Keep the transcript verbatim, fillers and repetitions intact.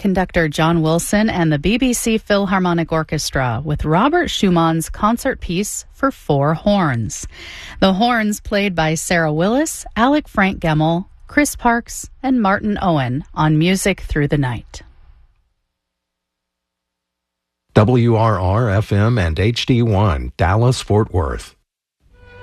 conductor John Wilson and the B B C Philharmonic Orchestra with Robert Schumann's concert piece for four horns. The horns played by Sarah Willis, Alec Frank Gemmel, Chris Parks, and Martin Owen on Music Through the Night. W R R F M and H D one, Dallas, Fort Worth.